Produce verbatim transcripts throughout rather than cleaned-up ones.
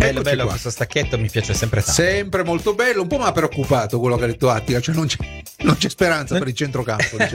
Bello, Eccoci bello, qua. questo stacchetto mi piace sempre tanto. Sempre molto bello, un po' mi ha preoccupato quello che ha detto Attila, cioè non c'è, non c'è speranza per il centrocampo. Dice,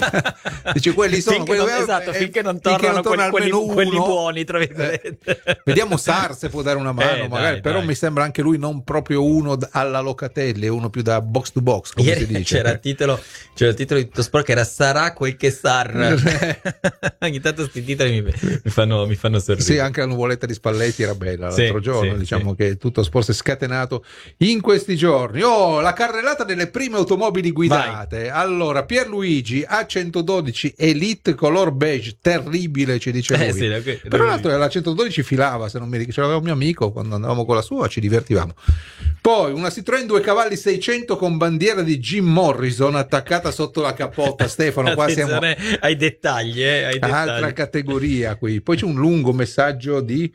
dice quelli sono Finché quelli, non- esatto, eh, finché non finché tornano quelli- almeno quelli- quelli uno, buoni, tra virgolette. eh, vediamo Sar se può dare una mano, Eh, magari, dai, però dai. mi sembra anche lui non proprio uno d- alla Locatelli, è uno più da box to box, come Ieri si dice. c'era il titolo, c'era il titolo di tutto sport che era Sarà quel che Sar. Ogni tanto questi titoli mi, mi fanno, mi fanno sorridere. Sì, anche la nuvoletta di Spalletti era bella l'altro Sì, giorno, sì, diciamo sì. che tutto sport si è scatenato in questi giorni. Oh, la carrellata delle prime automobili guidate. Allora, Pierluigi A centododici Elite color beige, terribile, ci dice lui. Eh, sì, da qui- da Però qui- l'altro la centododici filava, se non mi ricordo, ce l'aveva un mio amico quando andavamo con la sua, ci divertivamo. Poi una Citroën due cavalli seicento con bandiera di Jim Morrison attaccata sotto la cappotta. Stefano, qua siamo Attenzione ai dettagli, eh, ai dettagli. altra categoria qui. Poi c'è un lungo messaggio di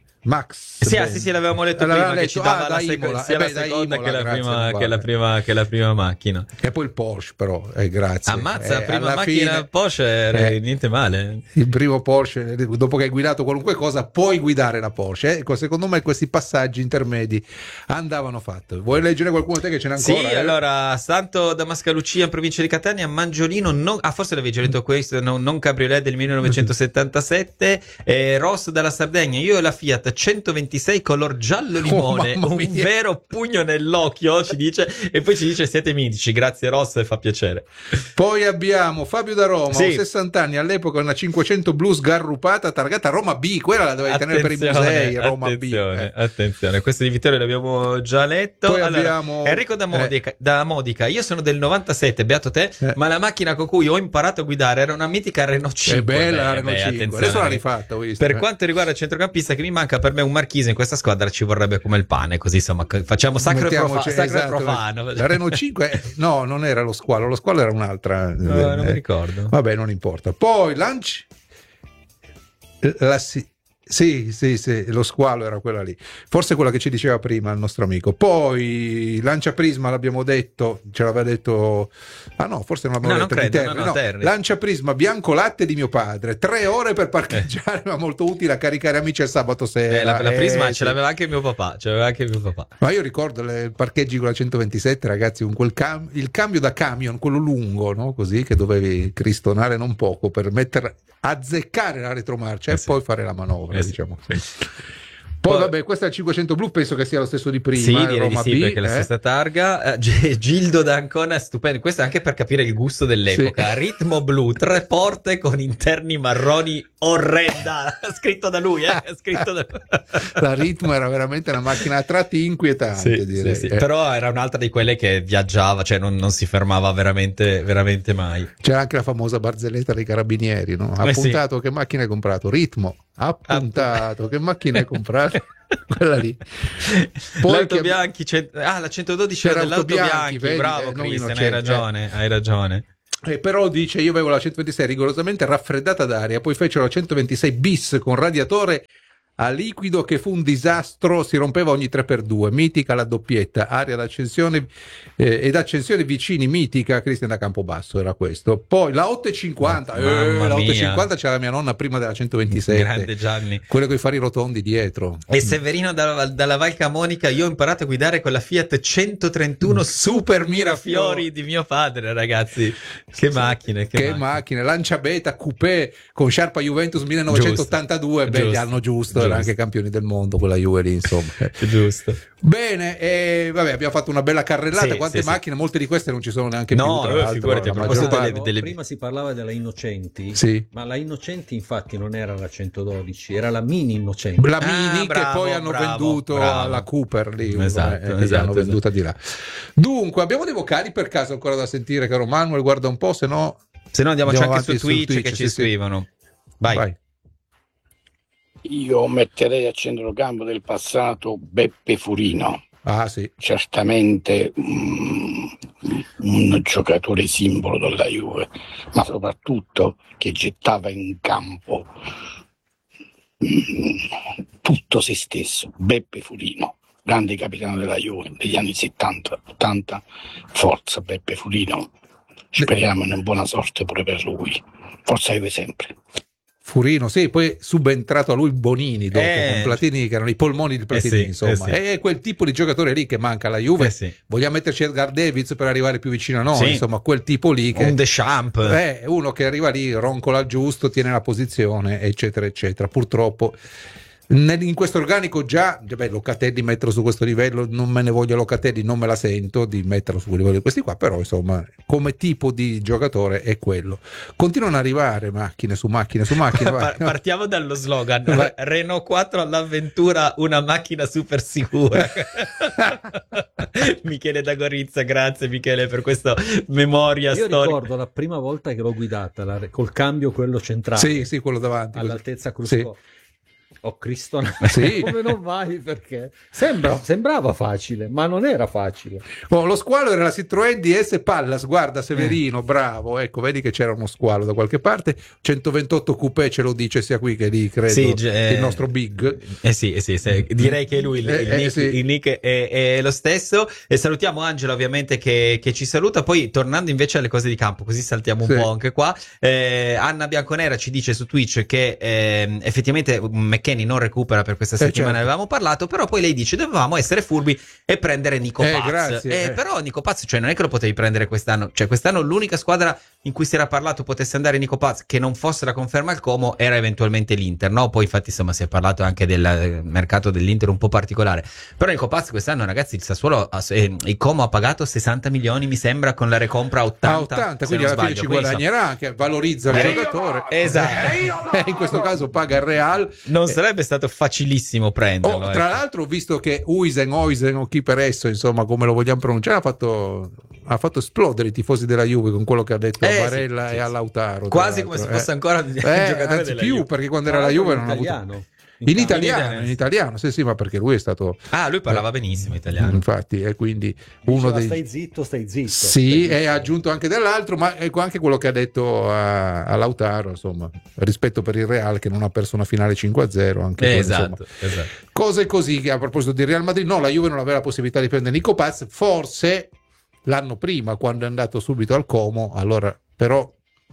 Max. Sì, ah, Ben. sì, sì, l'avevamo letto L'aveva prima, che letto, ci dava ah, la da seco- Imola. sia Eh la beh, da seconda Imola, che la, grazie, prima, guarda. che, la prima, che la prima macchina. E poi il Porsche, però, eh, grazie. Ammazza, la Eh, prima alla macchina fine, Porsche era eh, niente male. il primo Porsche, dopo che hai guidato qualunque cosa, puoi guidare la Porsche. Ecco, secondo me questi passaggi intermedi andavano fatti. Vuoi leggere qualcuno te che ce n'è ancora? Sì, eh? allora, Santo Damascalucia in provincia di Catania, Mangiolino, non, ah forse l'avevi già detto questo, no, non Cabriolet del millenovecentosettantasette, eh, Ross dalla Sardegna, io e la Fiat centoventisei color giallo limone, Oh, mamma un mia. vero pugno nell'occhio, ci dice, e poi ci dice siete mitici, grazie Ross, e fa piacere. Poi abbiamo Fabio da Roma, Sì. ho sessanta anni, all'epoca una cinquecento blu sgarrupata targata Roma B, quella la dovevi tenere per i musei, Roma attenzione, B. eh. attenzione, questo di Vittorio l'abbiamo già letto. Poi Allora, abbiamo- Enrico da Modica, da Modica, io sono del novantasette, beato te, Eh. ma la macchina con cui ho imparato a guidare era una mitica Renault cinque. È bella la Beh, Renault beh, cinque, attenzione, adesso l'ha ragazzi. rifatta, ho visto. Per eh. quanto riguarda il centrocampista che mi manca, per me un marchese in questa squadra ci vorrebbe come il pane, così insomma facciamo sacro e Mettiamoci- profa- sacro e esatto, profano. La Renault cinque, eh, no, non era lo squalo, lo squalo era un'altra. No, non mi Eh, ricordo. Vabbè, non importa. Poi Lanci, la si- sì, sì, sì, lo squalo era quella lì. Forse quella che ci diceva prima il nostro amico. Poi Lancia Prisma l'abbiamo detto, ce l'aveva detto. Ah no, forse non l'abbiamo No, non detto di credo, Terni, no, no, no. Terni. Lancia Prisma bianco latte di mio padre, tre ore per parcheggiare, ma molto utile a caricare amici il sabato sera. Eh, la, la Eh, Prisma sì. ce l'aveva anche mio papà, ce l'aveva anche mio papà. Ma io ricordo le parcheggi con la centoventisette, ragazzi, con quel cam- il cambio da camion, quello lungo, no? Così che dovevi cristonare non poco per mettere, azzeccare la retromarcia Eh e sì. poi fare la manovra, Eh sì. diciamo. Sì. Poi, Poi- vabbè, questo è il cinquecento blu, penso che sia lo stesso di prima, Sì, eh, direi di Roma sì, B, perché è la eh. stessa targa. Eh, G- Gildo d'Ancona è stupendo. Questo è anche per capire il gusto dell'epoca. Sì. Ritmo blu, tre porte con interni marroni, orrenda. Scritto da lui, eh? Scritto da La Ritmo era veramente una macchina a tratti inquietante, Sì, direi. sì, sì. eh. Però era un'altra di quelle che viaggiava, cioè non, non si fermava veramente, veramente mai. C'era anche la famosa barzelletta dei carabinieri, no? Ha Eh sì. puntato che macchina hai comprato? Ritmo. Ha puntato che macchina hai comprato? Quella lì. Poi L'auto che- Bianchi, cent- ah, la centododici era C'era dell'auto Autobianchi, Bianchi, vedi? bravo Eh, non Cristian, hai innocente, ragione, hai ragione. Eh, però dice io avevo la centoventisei rigorosamente raffreddata d'aria, poi fecero la centoventisei bis con radiatore a liquido che fu un disastro, si rompeva ogni tre per due, mitica la doppietta, aria d'accensione eh, ed accensione vicini, mitica Cristian da Campobasso, era questo. Poi la ottocentocinquanta, eh, Mamma la mia. ottocentocinquanta c'era mia nonna prima della centoventisette, Grande Gianni. quelle con i fari rotondi dietro. E Severino dalla, dalla Val Camonica, io ho imparato a guidare con la Fiat centotrentuno Super Mirafiori di mio padre, ragazzi. Che macchine, che, Che macchine. macchine, Lancia Beta Coupé con Sciarpa Juventus millenovecentottantadue, Giusto. beh, gli Giusto. hanno giusto, Giusto. erano anche campioni del mondo quella Juve lì, insomma. Giusto. Bene, eh, vabbè, abbiamo fatto una bella carrellata, Sì, quante sì, macchine, molte di queste non ci sono neanche No, più, tra eh, l'altro, figurati, la a maggior proposito parte- delle- delle- Prima si parlava della Innocenti, Sì. ma la Innocenti infatti non era la centododici, era la Mini Innocenti. La Ah, Mini bravo, che poi hanno bravo, venduto bravo. alla Cooper lì, Esatto, eh, che esatto, hanno venduta di là. Dunque, abbiamo dei vocali per caso ancora da sentire, caro Manuel, guarda un po', se no Se no andiamo, Andiamo anche su avanti su Twitch, Twitch, che sì, ci sì. scrivono. Vai. vai. Io metterei a centrocampo del passato Beppe Furino, Ah, sì. certamente mm, un giocatore simbolo della Juve, ma soprattutto che gettava in campo mm, tutto se stesso. Beppe Furino, grande capitano della Juve degli anni settanta ottanta, forza Beppe Furino, speriamo in buona sorte pure per lui, forza Juve sempre. Furino, sì, poi è subentrato a lui Bonini dopo, Eh, con Platini, che erano i polmoni di Platini, eh sì, insomma. eh sì. È quel tipo di giocatore lì che manca alla Juve. Eh sì. Vogliamo metterci Edgar Davids per arrivare più vicino a noi, Sì. insomma, quel tipo lì che Un Deschamps. è uno che arriva lì, roncola al giusto, tiene la posizione, eccetera, eccetera. Purtroppo nel- in questo organico già, beh, Locatelli metterlo su questo livello, non me ne voglio Locatelli, non me la sento di metterlo su quel livello di questi qua, però insomma come tipo di giocatore è quello. Continuano ad arrivare macchine su macchine su macchine. vai. Par- partiamo dallo slogan Vai. Renault quattro all'avventura, una macchina super sicura. Michele da Gorizia, grazie Michele per questa memoria Io storica. ricordo la prima volta che l'ho guidata la- col cambio quello centrale Sì, sì, quello davanti. così. all'altezza Sì. crusco. Oh Cristo, Sì. come non vai? Perché Sembra- sembrava facile, ma non era facile. Oh, lo squalo era la Citroën D S Pallas, guarda Severino, bravo, ecco, vedi che c'era uno squalo da qualche parte. centoventotto coupé ce lo dice sia qui che lì, credo, Sì, gi- eh, il nostro Big. Eh sì, eh sì, sì, direi che lui il, Eh, il eh, nick, sì. il nick è, è lo stesso. E salutiamo Angela ovviamente che, che ci saluta. Poi tornando invece alle cose di campo, così saltiamo un Sì. po' anche qua. Eh, Anna Bianconera ci dice su Twitch che ehm, effettivamente McKennie non recupera per questa Eh, settimana, certo. avevamo parlato, però poi lei dice dovevamo essere furbi e prendere Nico Eh, Paz. grazie, Eh, eh. Però Nico Paz, cioè non è che lo potevi prendere quest'anno, cioè quest'anno l'unica squadra in cui si era parlato potesse andare Nico Paz che non fosse la conferma al Como era eventualmente l'Inter, no? Poi infatti insomma si è parlato anche del eh, mercato dell'Inter un po' particolare, però Nico Paz quest'anno ragazzi il Sassuolo ha- eh, il Como ha pagato sessanta milioni mi sembra con la recompra a ottanta, A ottanta, se quindi non alla fine sbaglio. ci Quindi, guadagnerà, che valorizza il Eh, giocatore. esatto. Eh, in questo caso paga il Real. insomma, non sarebbe stato facilissimo prenderlo. Oh, tra ecco. l'altro, ho visto che Uisen, Oisen o chi per esso, insomma, come lo vogliamo pronunciare, ha fatto, ha fatto esplodere i tifosi della Juve con quello che ha detto Eh, a Barella sì, e sì, a sì. Lautaro. Quasi tra come se l'altro, fosse eh. ancora un Eh, giocatore anzi, della più Juve. perché quando era la Juve non ha avuto. italiano. In italiano, italiano. in italiano, sì, sì, ma perché lui è stato. Ah, lui parlava benissimo italiano. Infatti, è quindi uno Diceva, dei. stai zitto, stai zitto. Sì, Stai e zitto. ha aggiunto anche dell'altro, ma ecco anche quello che ha detto a, a Lautaro, insomma, rispetto per il Real che non ha perso una finale cinque a zero, anche Eh, quello, esatto, insomma. esatto. Cose così che a proposito di Real Madrid, no, la Juve non aveva la possibilità di prendere Nico Paz, forse l'anno prima quando è andato subito al Como, allora però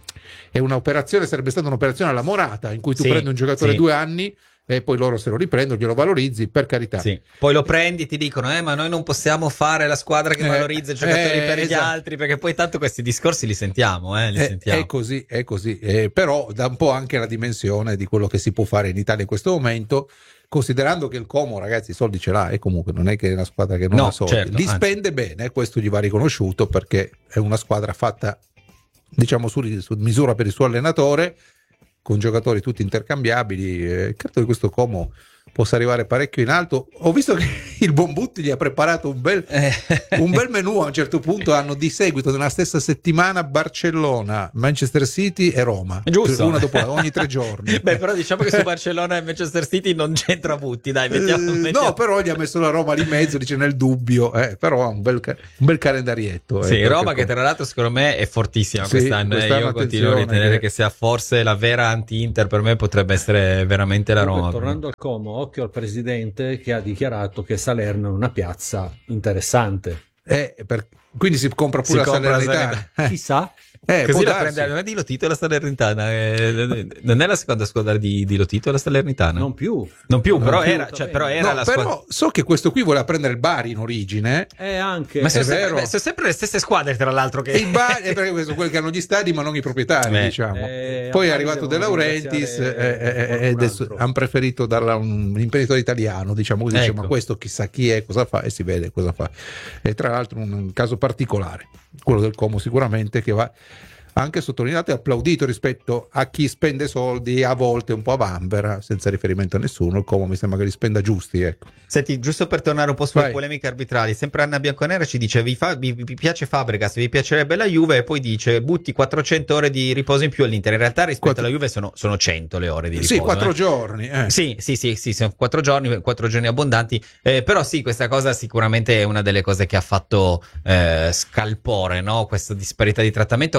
è un'operazione, sarebbe stata un'operazione alla Morata in cui tu Sì, prendi un giocatore sì. due anni e poi loro se lo riprendono, glielo valorizzi, per carità. Sì. Poi lo prendi e ti dicono, eh, ma noi non possiamo fare la squadra che Eh, valorizza i giocatori eh, per gli esatto. altri, perché poi tanto questi discorsi li sentiamo, eh, li È, sentiamo. è così, è così, Eh, però dà un po' anche la dimensione di quello che si può fare in Italia in questo momento, considerando che il Como, ragazzi, i soldi ce l'ha e comunque non è che è una squadra che non No, ha soldi, certo, li anzi. spende bene, questo gli va riconosciuto perché è una squadra fatta, diciamo, su, su misura per il suo allenatore, con giocatori tutti intercambiabili. Eh, credo che questo Como possa arrivare parecchio in alto. Ho visto che il Bombutti gli ha preparato un bel, Eh. un bel menù. A un certo punto hanno di seguito nella stessa settimana Barcellona, Manchester City e Roma, Giusto. una dopo l'altra, ogni tre giorni. Beh, però diciamo che su Barcellona e Manchester City non c'entra Butti, dai, mettiamo, Eh, mettiamo- no, però gli ha messo la Roma lì in mezzo, dice nel dubbio, eh, però ha un bel, ca- un bel calendarietto. Sì, eh, Roma perché- che tra l'altro secondo me è fortissima Sì, quest'anno, eh. quest'anno Io continuo a attenzione ritenere che- che sia forse la vera anti-Inter, per me potrebbe essere veramente la Comunque, Roma. tornando al Como, occhio al presidente che ha dichiarato che Salerno è una piazza interessante. eh, per- quindi si compra pure Si la compra la Salernitana. Eh, Chissà, eh, può Così la darsi. prende, ma di Lotito la Salernitana, eh, non è la seconda squadra di, di Lotito la Salernitana? non più. Non più, Non però, più, era, va cioè, bene. però era No, la però squadra. so che questo qui voleva prendere il Bari in origine. È anche... Ma sono è sempre, vero. beh, sono sempre le stesse squadre, tra l'altro. Che... E il Bari è perché sono quelli che hanno gli stadi ma non i proprietari, Eh, diciamo. eh, Poi è a Bari arrivato De devono Laurentiis eh, ringraziare eh, eh, qualcun e adesso altro. hanno preferito darla a un imprenditore italiano, diciamo così, dice, Ecco. ma questo chissà chi è, cosa fa, e si vede cosa fa. E tra l'altro un, un caso particolare, quello del Como sicuramente, che va anche sottolineato e applaudito rispetto a chi spende soldi a volte un po' a vanvera, senza riferimento a nessuno. Il Como mi sembra che li spenda giusti, ecco. Senti, giusto per tornare un po' sulle Vai. polemiche arbitrali, sempre Anna Bianconera ci dice vi, fa, vi, vi piace Fabregas, vi piacerebbe la Juve, e poi dice butti quattrocento ore di riposo in più all'Inter. In realtà rispetto Quattro- alla Juve sono, sono cento le ore di riposo. Sì, quattro eh. giorni. eh. Sì, sì, sì, sì, sono quattro giorni, quattro giorni abbondanti, eh, però sì, questa cosa sicuramente è una delle cose che ha fatto eh, scalpore, no? Questa disparità di trattamento. Tra l'altro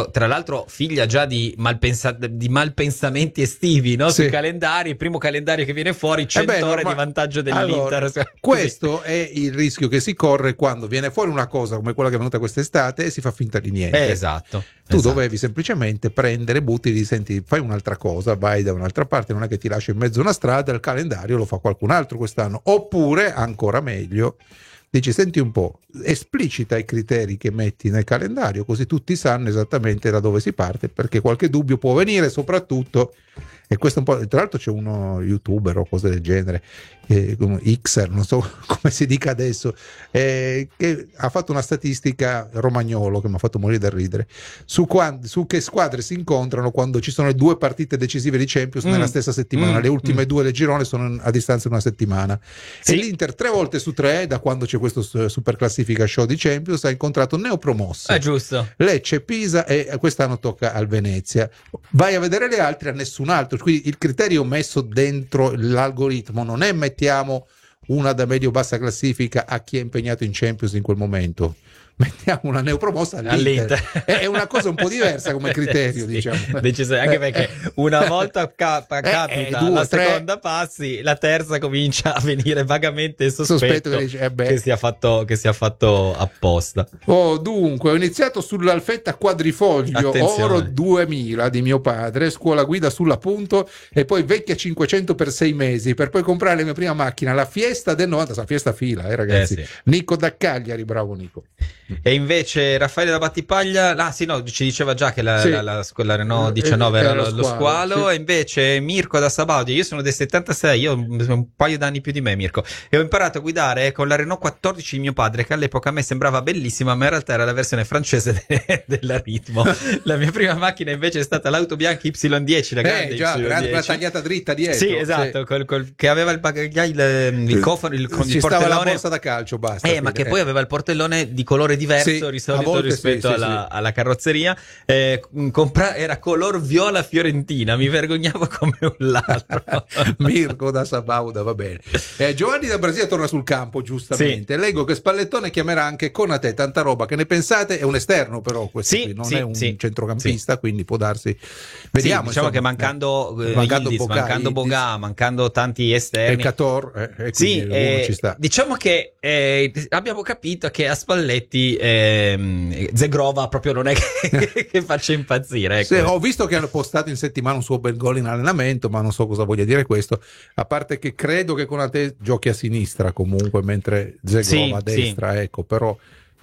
l'altro figlia già di, malpensa- di malpensamenti estivi, no? Sì. Sui calendari, il primo calendario che viene fuori, cento Eh beh, ore norma- di vantaggio dell'Inter. Allora, questo è il rischio che si corre quando viene fuori una cosa come quella che è venuta quest'estate e si fa finta di niente. Eh, esatto. Tu esatto. dovevi semplicemente prendere, butti, di senti, fai un'altra cosa, vai da un'altra parte, non è che ti lascio in mezzo a una strada, il calendario lo fa qualcun altro quest'anno. Oppure, ancora meglio, dici, senti un po', esplicita i criteri che metti nel calendario, così tutti sanno esattamente da dove si parte, perché qualche dubbio può venire, soprattutto, e questo un po', tra l'altro c'è uno youtuber o cose del genere, eh, Xer, non so come si dica adesso, eh, che ha fatto una statistica, Romagnolo, che mi ha fatto morire da ridere, su, quando, su che squadre si incontrano quando ci sono le due partite decisive di Champions mm. nella stessa settimana. Mm. Le ultime mm. due del girone sono a distanza di una settimana. Sì. E l'Inter tre volte su tre, da quando c'è questo super classifica show di Champions, ha incontrato neopromosse. È giusto. Lecce, Pisa, e quest'anno tocca al Venezia. Vai a vedere le altre, a nessun altro. Quindi il criterio messo dentro l'algoritmo non è mettiamo una da medio-bassa classifica a chi è impegnato in Champions in quel momento, mettiamo una neopromossa all'Inter. all'Inter. È una cosa un po' diversa come criterio, sì, diciamo. Deciso, anche perché una volta cap- capita eh, eh, due, la tre... seconda passi, la terza comincia a venire vagamente sospetto, sospetto che, dice, eh che, sia fatto, che sia fatto apposta. Oh, dunque, ho iniziato sull'Alfetta Quadrifoglio, Attenzione. Oro duemila di mio padre, scuola guida sull'appunto, e poi vecchia cinquecento per sei mesi, per poi comprare la mia prima macchina, la Fiesta del novanta, la Fiesta fila, eh ragazzi. Eh, sì. Nico da Cagliari, bravo Nico. E invece Raffaele da Battipaglia, ah sì no, ci diceva già che la, sì. la, la, la Renault diciannove era, era lo, lo squalo, sì. E invece Mirko da Sabaudia, io sono del settantasei, io ho un paio d'anni più di me Mirko, e ho imparato a guidare con la Renault quattordici di mio padre, che all'epoca a me sembrava bellissima, ma in realtà era la versione francese de- della Ritmo. La mia prima macchina invece è stata l'auto bianca Y dieci, la grande eh, già, Y dieci. Una tagliata dritta dietro. Sì, esatto, sì. Col, col, che aveva il bagagliaio, il, il cofano, il, con Ci il portellone. Stava la borsa da calcio, basta. Eh, ma che eh. poi aveva il portellone di colore diverso, sì, risolito rispetto sì, alla, sì. alla carrozzeria. Eh, compra- era color viola fiorentina, mi vergognavo come un ladro. Mirko da Sabauda, va bene. Eh, Giovanni da Brasile torna sul campo, giustamente. Sì. Leggo che Spallettone chiamerà anche Konate, tanta roba. Che ne pensate? È un esterno, però questo sì, qui non sì, è un sì. centrocampista, sì. quindi può darsi. Vediamo. Sì, diciamo insomma, che mancando eh, eh, mancando, Yildiz, Boga, mancando Boga, mancando tanti esterni. E Cator, eh, sì, eh, ci sta. Diciamo che eh, abbiamo capito che a Spalletti eh, Zegrova proprio non è che, che faccia impazzire. Ecco. Sì, ho visto che hanno postato in settimana un suo bel gol in allenamento, ma non so cosa voglia dire questo, a parte che credo che Konate giochi a sinistra comunque, mentre Zegrova sì, a destra, sì. ecco, però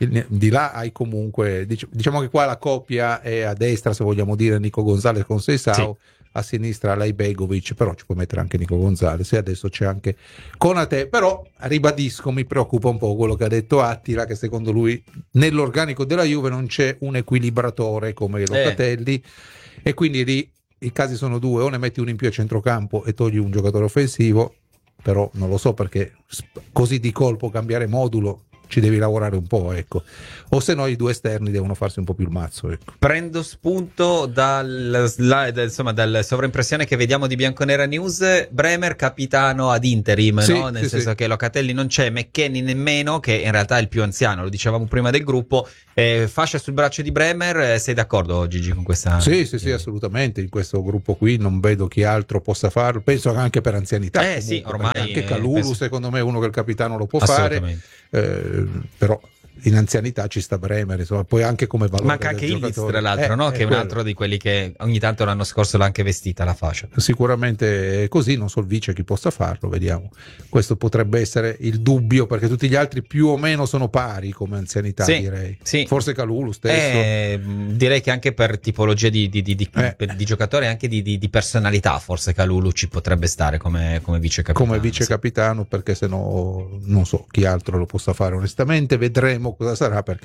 di là hai comunque, diciamo che qua la coppia è a destra, se vogliamo dire, Nico Gonzalez con Seisao, sì. a sinistra lei Begovic, però ci può mettere anche Nico Gonzalez, e adesso c'è anche Konate. Però ribadisco, mi preoccupa un po' quello che ha detto Attila, che secondo lui nell'organico della Juve non c'è un equilibratore come Locatelli, eh. e quindi lì i casi sono due: o ne metti uno in più a centrocampo e togli un giocatore offensivo, però non lo so, perché così di colpo cambiare modulo ci devi lavorare un po', ecco, o se no i due esterni devono farsi un po' più il mazzo, ecco. Prendo spunto dal, la, da, insomma, dal sovraimpressione che vediamo di Bianconera News. Bremer capitano ad interim, sì, no? Nel sì, senso sì. che Locatelli non c'è, McKennie nemmeno, che in realtà è il più anziano, lo dicevamo prima del gruppo. Eh, fascia sul braccio di Bremer, eh, sei d'accordo Gigi con questa? Sì, sì, sì, assolutamente. In questo gruppo qui non vedo chi altro possa farlo, penso anche per anzianità. Eh comunque, sì, ormai anche Kalulu penso... secondo me è uno che il capitano lo può fare. Eh, però in anzianità ci sta Bremer, insomma, poi anche come valore. Manca anche Yildiz, tra l'altro, eh, no? È che è un quello. altro di quelli che ogni tanto l'anno scorso l'ha anche vestita la fascia. Sicuramente è così, non so il vice chi possa farlo, vediamo. Questo potrebbe essere il dubbio, perché tutti gli altri più o meno sono pari come anzianità, sì, direi. Sì. Forse Kalulu stesso. Eh, direi che anche per tipologia di, di, di, di, eh. di giocatore e anche di, di, di personalità, forse Kalulu ci potrebbe stare come, come vice capitano. Come vice capitano, sì. Perché se no non so chi altro lo possa fare onestamente, vedremo cosa sarà, perché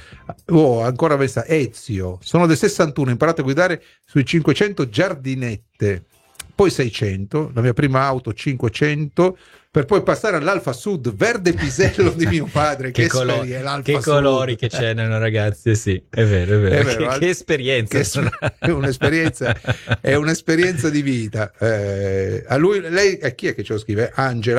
oh, ancora questa Ezio, sono del sessantuno, ho imparato a guidare sui cinquecento giardinette, poi seicento, la mia prima auto cinquecento, per poi passare all'Alfa Sud verde pisello di mio padre. che, che, colori, l'Alfa che colori Sud. che c'erano, ragazzi, sì, è vero, è vero, è vero che, che esperienza, che è un'esperienza è un'esperienza di vita. Eh, a lui, lei, a chi è che ce lo scrive? Angela, che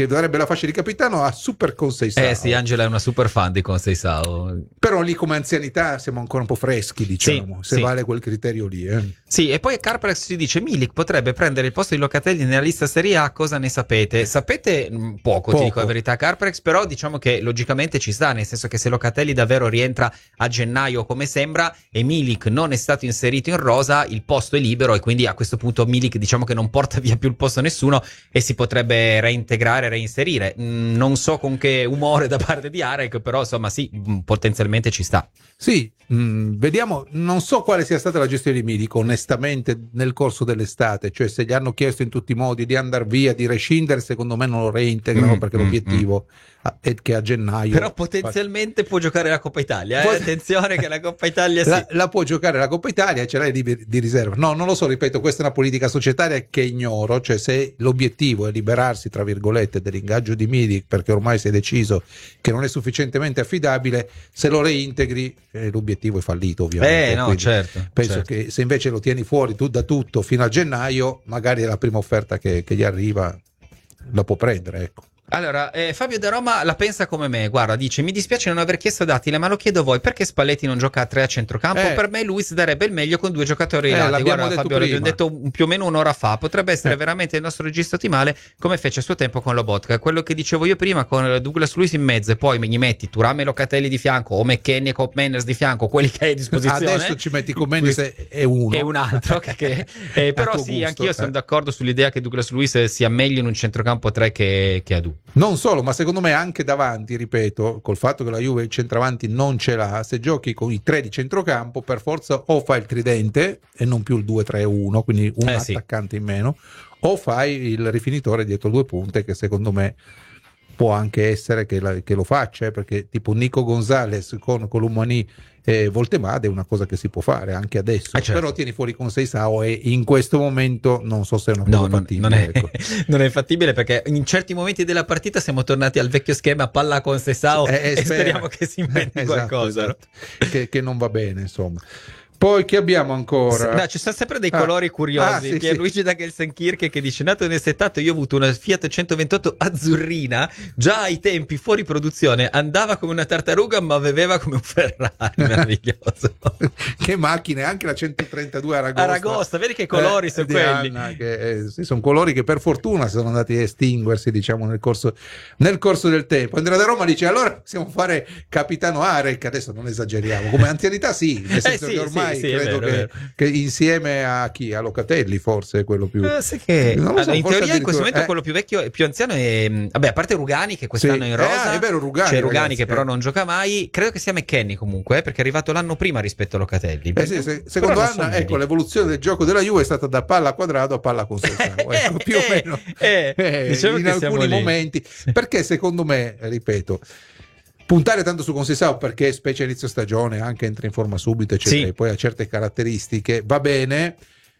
che darebbe la fascia di capitano a Super Conseisao. Eh sì, Angela è una super fan di Conseisao. Però lì come anzianità siamo ancora un po' freschi, diciamo, Sì, se sì. vale quel criterio lì. Eh. Sì, e poi Carprex ci dice Milik potrebbe prendere il posto di Locatelli nella lista Serie A, cosa ne sapete? Sapete mh, poco, Poco. ti dico la verità Carprex, però diciamo che logicamente ci sta, nel senso che se Locatelli davvero rientra a gennaio come sembra e Milik non è stato inserito in rosa, il posto è libero e quindi a questo punto Milik diciamo che non porta via più il posto a nessuno e si potrebbe reintegrare, reinserire. Mm, non so con che umore da parte di Arek, però insomma sì, mh, potenzialmente ci sta. Sì, mh, vediamo, non so quale sia stata la gestione di Milik onestamente nel corso dell'estate, cioè se gli hanno chiesto in tutti i modi di andare via, di rescindere, secondo me non lo reintegrano Mm, perché mm, l'obiettivo a- è che a gennaio... Però potenzialmente può giocare la Coppa Italia, eh? Poi- Attenzione che la Coppa Italia sì. La, la può giocare la Coppa Italia, ce l'hai di, di riserva. No, non lo so, ripeto, questa è una politica societaria che ignoro, cioè se l'obiettivo è liberarsi, tra virgolette, dell'ingaggio di Milik perché ormai si è deciso che non è sufficientemente affidabile, se lo reintegri eh, l'obiettivo è fallito ovviamente. Eh no, Quindi certo. penso certo. che se invece lo tieni fuori tu, da tutto fino a gennaio, magari è la prima offerta che, che gli arriva, la può prendere, ecco. Allora, eh, Fabio da Roma la pensa come me, guarda, dice mi dispiace non aver chiesto Dattile, ma lo chiedo a voi, perché Spalletti non gioca a tre a centrocampo? Eh. Per me Luis darebbe il meglio con due giocatori Eh, ai lati. l'abbiamo Guarda detto Fabio, l'abbiamo prima. detto un- più o meno un'ora fa, potrebbe essere Eh. veramente il nostro registro ottimale come fece a suo tempo con Lobotka, quello che dicevo io prima con Douglas Luiz in mezzo e poi gli metti Thuram e Locatelli di fianco o McKennie e Cop Manners di fianco, quelli che hai a disposizione. Adesso ci metti con Mendes e- e uno. E un altro che, che- eh, però A tuo sì, gusto, anch'io sono eh. d'accordo sull'idea che Douglas Luiz sia meglio in un centrocampo a tre che, che a due. Non solo, ma secondo me anche davanti, ripeto, col fatto che la Juve il centravanti non ce l'ha, se giochi con i tre di centrocampo, per forza o fai il tridente e non più il due tre uno, quindi un Eh, sì. attaccante in meno, o fai il rifinitore dietro due punte, che secondo me può anche essere che, la- che lo faccia, eh, perché tipo Nico Gonzalez con Colomani e Voltemade è una cosa che si può fare anche adesso, Ah, certo. però tieni fuori Conseisao e in questo momento non so se è una cosa No, non, fattibile. non è, ecco. non è fattibile perché in certi momenti della partita siamo tornati al vecchio schema palla con Sessao Eh, eh, e spera. speriamo che si inventi Esatto, qualcosa. no? esatto. Che, che non va bene, insomma. Poi che abbiamo ancora? No, ci sono sempre dei Ah. colori curiosi. Ah, sì, Pierluigi sì. da Gelsenkirchen che dice: nato nel settanta, io ho avuto una Fiat centoventotto azzurrina. Già ai tempi fuori produzione andava come una tartaruga, ma beveva come un Ferrari. Meraviglioso. Che macchine, anche la centotrentadue Aragosta. Aragosta, vedi che colori Eh, sono di quelli. Anna, che, eh, sì, sono colori che per fortuna sono andati a estinguersi, diciamo, nel corso, nel corso del tempo. Andrea da Roma dice: allora possiamo fare Capitano Arek, adesso non esageriamo, come anzianità sì, nel senso Eh, sì, che ormai sì, sì, è credo vero, è che, vero. che insieme a chi? A Locatelli forse è quello più... Eh, sai che Non lo so, allora, in forse teoria in questo addirittura- momento eh. quello più vecchio e più anziano è mh, vabbè, a parte Rugani che quest'anno Sì. è in rosa. Eh, ah, è vero, Rugani, c'è Rugani ragazzi, che però eh. non gioca mai. Credo che sia McKennie comunque, eh, perché è arrivato l'anno prima rispetto a Locatelli. Eh sì, se- secondo Però non Anna, so ecco, bene. l'evoluzione del gioco della Juve è stata da palla a quadrato a palla con Sessao, ecco, più o meno Eh, eh, diciamo in che siamo alcuni lì. momenti, perché secondo me, ripeto, puntare tanto su Conceição perché specie inizio stagione anche entra in forma subito eccetera Sì. e poi ha certe caratteristiche, va bene,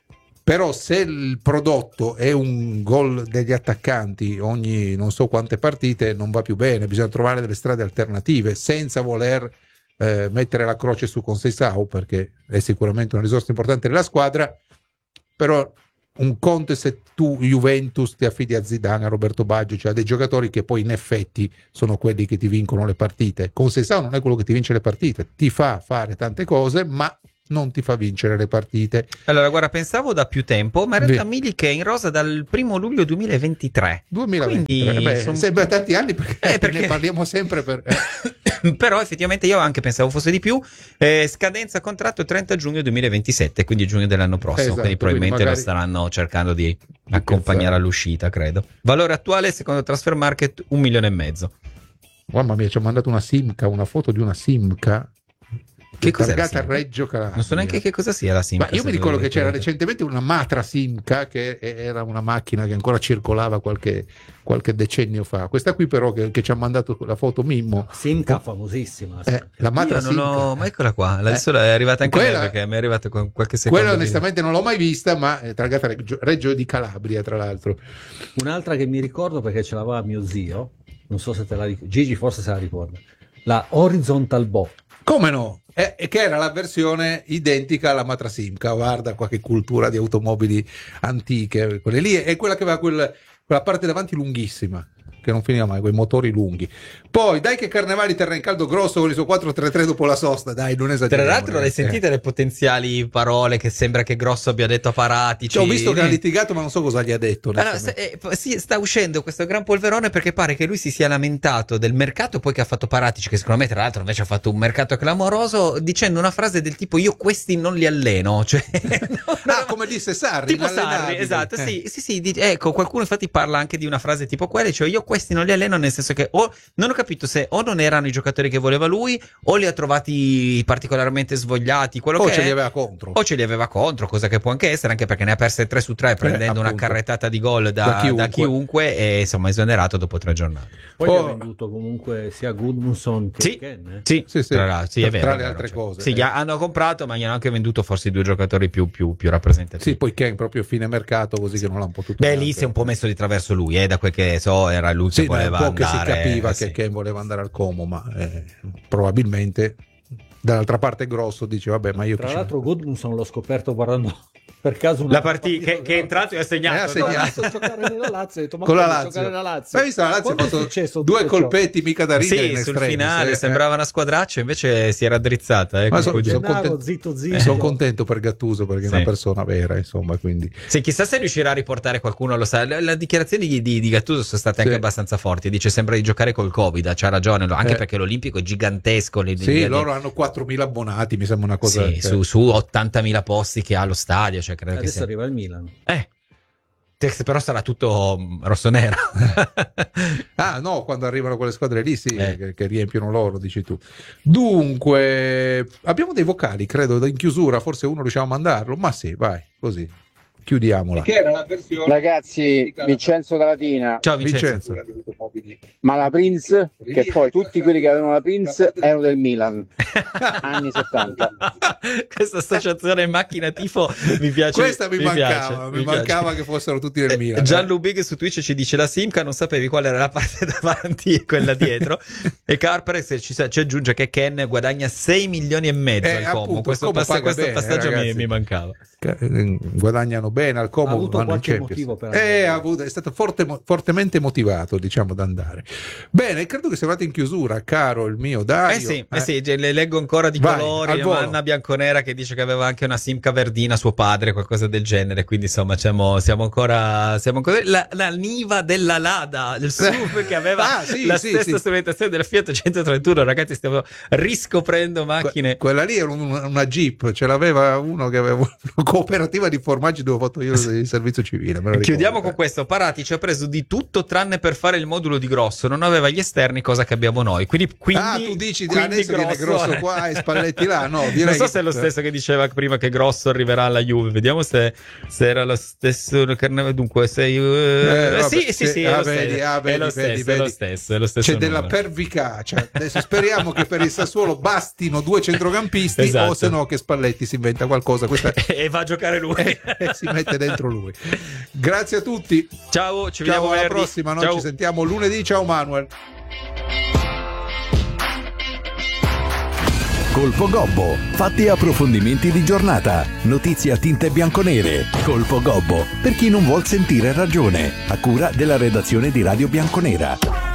però se il prodotto è un gol degli attaccanti ogni non so quante partite non va più bene, bisogna trovare delle strade alternative senza voler eh, mettere la croce su Conceição perché è sicuramente una risorsa importante della squadra, però un conto è se tu Juventus ti affidi a Zidane, a Roberto Baggio, cioè a dei giocatori che poi in effetti sono quelli che ti vincono le partite. Conceição non è quello che ti vince le partite, ti fa fare tante cose ma non ti fa vincere le partite. Allora, guarda, pensavo da più tempo, ma in realtà Sì. Milik è in rosa dal primo luglio duemilaventitré. duemilaventitré, Quindi, beh, son- sembra tanti anni perché, Eh, perché- ne parliamo sempre per... Però effettivamente io anche pensavo fosse di più. Eh, scadenza contratto trenta giugno duemilaventisette, quindi giugno dell'anno prossimo. Esatto, quindi probabilmente quindi lo magari- staranno cercando di accompagnare piazzare. all'uscita, credo. Valore attuale secondo Transfer Market un milione e mezzo. Mamma mia, ci ha mandato una Simca, una foto di una Simca Che cos'è la targata a Simca? Reggio Calabria. Non so neanche che cosa sia la Simca. Ma io se mi ve lo ricordo che c'era ricordate. recentemente una Matra Simca che era una macchina che ancora circolava qualche, qualche decennio fa. Questa qui però che, che ci ha mandato la foto Mimmo, Simca famosissima. eh, la Matra Io non Simca. l'ho, ma eccola qua, adesso è arrivata anche Quella- a me perché mi è arrivata con qualche secondo. Quella di- onestamente non l'ho mai vista, ma è targata Reggio, Reggio di Calabria, tra l'altro. Un'altra che mi ricordo perché ce l'aveva mio zio, non so se te la ricordi, Gigi forse se la ricorda, la Horizontal Bow. Come no? E che era la versione identica alla Matra Simca. Guarda qua che cultura di automobili antiche, quelle lì, è quella che aveva quel- quella parte davanti lunghissima. che non finiva mai, quei motori lunghi. Poi dai che Carnevali terrà in caldo Grosso con il suo quattro tre tre dopo la sosta, dai, non Tra esageriamo. l'altro, le ragazzi, sentite eh. le potenziali parole che sembra che Grosso abbia detto a Paratici? Cioè, ho visto che ha litigato, ma non so cosa gli ha detto. Allora, se- eh, p- sì, sta uscendo questo gran polverone perché pare che lui si sia lamentato del mercato poi che ha fatto Paratici, che secondo me tra l'altro invece ha fatto un mercato clamoroso, dicendo una frase del tipo io questi non li alleno, cioè no, no, Ah, come disse Sarri, tipo Sarri, inallenabili. esatto, Eh. sì, sì, sì, dice- ecco, qualcuno infatti parla anche di una frase tipo quella, cioè io questi non li alleno, nel senso che o non ho capito se o non erano i giocatori che voleva lui o li ha trovati particolarmente svogliati, quello O che ce è, li aveva contro. o ce li aveva contro, cosa che può anche essere, anche perché ne ha perse tre su tre prendendo una appunto. carrettata di gol da, Da chiunque. da chiunque e insomma esonerato dopo tre giornate. Poi Oh. ha venduto comunque sia Gudmundsson che Sì. Ken, eh? Sì, Sì, sì. tra, l'altro, sì, è Tra vero, le è vero, altre cioè. cose, Sì, eh. gli ha- hanno comprato, ma gli hanno anche venduto forse i due giocatori più, più, più rappresentativi. Sì, poi Ken proprio fine mercato, così che non l'hanno potuto. Beh, neanche. lì si è un po' messo di traverso lui, eh, da quel che so, era lui Sì, che da un voleva po' che si andare. capiva eh, che sì. Ken voleva andare al Como, ma eh, probabilmente dall'altra parte Grosso dice vabbè, ma io Tra chi l'altro Gudmundsson l'ho scoperto guardando per caso una La partita che, che è entrato e ha segnato. Eh, ha No, segnato. ho visto giocare nella Lazio, ho detto, ma con la come Lazio. giocare nella Lazio? Hai visto la Lazio ha Quando è fatto successo due tutto ciò? colpetti mica da ridere Sì, in sul estremis, finale eh. sembrava una squadraccia, invece si era drizzata. Eh, Ma con so- quel sono giro. Gennaro, contento- zitto zitto. Sono contento per Gattuso perché è Sì. una persona vera, insomma, quindi Sì, chissà se riuscirà a riportare qualcuno, lo sa. Le, le dichiarazioni di, di, di Gattuso sono state Sì. anche abbastanza forti. Dice sembra di giocare col Covid, c'ha ragione, lo- anche Eh. perché l'Olimpico è gigantesco. le- sì, le- loro hanno quattromila abbonati, mi sembra una cosa sì, cioè- su, su ottantamila posti che ha lo stadio, cioè credo che Adesso sia. arriva il Milan. Eh. Te- Però sarà tutto mm, rossonero. Ah no, quando arrivano quelle squadre lì sì, Eh. che, che riempiono loro, dici tu. Dunque, abbiamo dei vocali, credo, in chiusura, forse uno riusciamo a mandarlo, ma sì, vai, così, chiudiamola. Che era la versione Ragazzi, Vincenzo da Latina, Ciao Vincenzo. Vincenzo. ma la Prince, che poi tutti quelli che avevano la Prince erano del Milan, anni settanta. Questa associazione macchina tifo mi piace. Questa mi, mancava, piace, mi, mi piace. mancava che fossero tutti del Milan. Gianlu Big su Twitch ci dice la Simca non sapevi qual era la parte davanti e quella dietro e Carperex ci, ci aggiunge che Ken guadagna sei milioni e mezzo Eh, al Como. appunto, questo Como passa- paga questo bene, passaggio mi, ragazzi. mi mancava. Eh, guadagnano bene al Como, Ha avuto vanno in qualche Champions. motivo per Eh, andare. ha avuto- è stato forte- fortemente motivato, diciamo, ad andare. Bene, credo che sia arrivato in chiusura, caro il mio Dario. Eh sì, eh sì, ge- le leggo ancora di Vai, al colori. volo. Anna Bianconera che dice che aveva anche una Simca verdina, suo padre, qualcosa del genere. Quindi insomma siamo, siamo ancora. Siamo ancora la, la Niva della Lada, il S U V che aveva Ah, sì, la sì, stessa sì. strumentazione del Fiat centotrentuno. Ragazzi, stiamo riscoprendo macchine. Que- quella lì era un- una Jeep, ce l'aveva uno che aveva una cooperativa di formaggi dove ho fatto io il servizio civile. me lo ricordo. Chiudiamo con questo. Parati ci ha preso di tutto tranne per fare il modulo di Grosso, non aveva gli esterni, cosa che abbiamo noi. Quindi, quindi Ah, tu dici quindi adesso viene Grosso qua e Spalletti là? No, direi non so che- se è lo stesso che diceva prima che Grosso arriverà alla Juve. Vediamo se, se era lo stesso. Dunque, sei. Eh, vabbè, sì, sì, sì, è ah, lo vedi, stesso. ah, È vedi, lo vedi, stesso, è lo vedi. stesso, è lo stesso C'è della numero. pervicacia. Adesso speriamo che per il Sassuolo bastino due centrocampisti Esatto. o se no che Spalletti si inventa qualcosa. Questa E va a giocare lui. e si mette dentro lui. Grazie a tutti. Ciao, ci Ciao, vediamo alla venerdì. prossima. Noi Ciao. ci sentiamo lunedì. Ciao Manuel. Colpo Gobbo, fatti e approfondimenti di giornata, notizie a tinte bianconere. Colpo Gobbo, per chi non vuol sentire ragione, a cura della redazione di Radio Bianconera.